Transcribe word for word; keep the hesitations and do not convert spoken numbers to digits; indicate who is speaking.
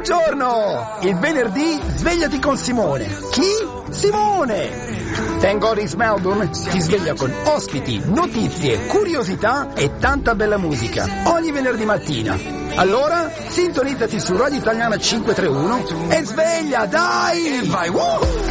Speaker 1: Buongiorno! Il venerdì svegliati con Simone. Chi? Simone! Thank God It's Melbourne ti sveglia con ospiti, notizie, curiosità e tanta bella musica ogni venerdì mattina. Allora, sintonizzati su Radio Italiana cinquecentotrentuno e sveglia, dai! E vai, woo!